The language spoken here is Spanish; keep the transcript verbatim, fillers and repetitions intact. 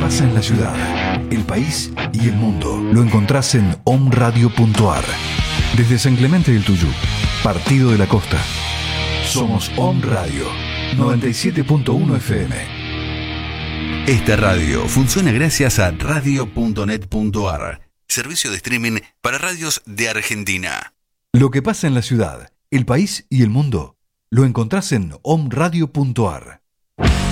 pasa en la ciudad, el país y el mundo lo encontrás en omradio punto ar. Desde San Clemente del Tuyú, Partido de la Costa. Somos Om Radio noventa y siete punto uno F M. Esta radio funciona gracias a radio punto net punto ar, servicio de streaming para radios de Argentina. Lo que pasa en la ciudad, el país y el mundo lo encontrás en omradio punto ar.